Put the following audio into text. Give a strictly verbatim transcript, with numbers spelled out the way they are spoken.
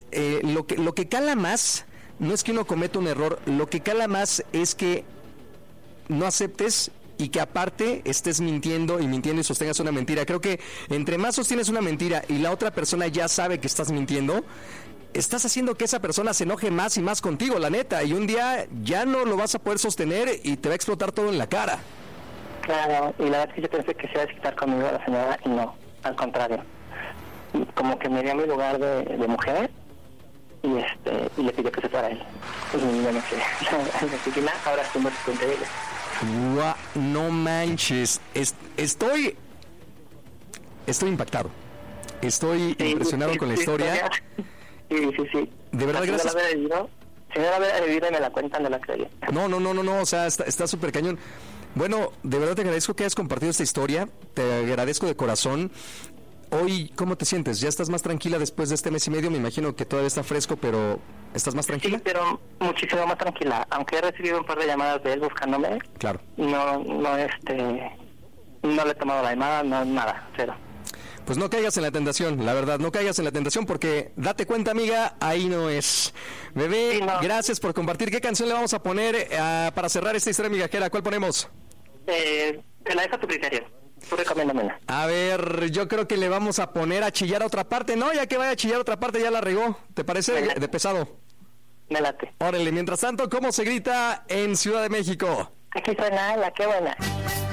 eh, lo que lo que cala más no es que uno cometa un error, lo que cala más es que no aceptes y que aparte estés mintiendo y mintiendo y sostengas una mentira. Creo que entre más sostienes una mentira y la otra persona ya sabe que estás mintiendo, estás haciendo que esa persona se enoje más y más contigo, la neta, y un día ya no lo vas a poder sostener y te va a explotar todo en la cara. Claro, y la verdad es que yo pensé que se iba a desquitar conmigo la señora y no, al contrario. Como que me dio mi lugar de, de mujer y este y le pidió que se fuera él. Y bueno, que en la oficina ahora estoy muy contenta de ella. Guau, no manches, es, estoy estoy impactado, estoy sí, impresionado sí, con la sí, historia. Sí, sí, sí. De verdad, si gracias. No la vivido, si no la hubiera vivido y me la cuentan, no la creía. No, no, no, no, no, o sea, está súper cañón. Bueno, de verdad te agradezco que hayas compartido esta historia, te agradezco de corazón. Hoy, ¿cómo te sientes? ¿Ya estás más tranquila después de este mes y medio? Me imagino que todavía está fresco, pero ¿estás más tranquila? Sí, pero muchísimo más tranquila. Aunque he recibido un par de llamadas de él buscándome. Claro. No, no, este... No le he tomado la llamada, no, nada, cero. Pues no caigas en la tentación, la verdad, no caigas en la tentación porque date cuenta, amiga, ahí no es. Bebé, sí, no. Gracias por compartir. ¿Qué canción le vamos a poner uh, para cerrar esta historia migajera? ¿Cuál ponemos? Eh, te la dejo a tu criterio. Tú recomiéndamela. A ver, yo creo que le vamos a poner a chillar a otra parte, ¿no? Ya que vaya a chillar a otra parte, ya la regó. ¿Te parece de, de pesado? Me late. Órale, mientras tanto, ¿cómo se grita en Ciudad de México? Aquí suena la, qué buena.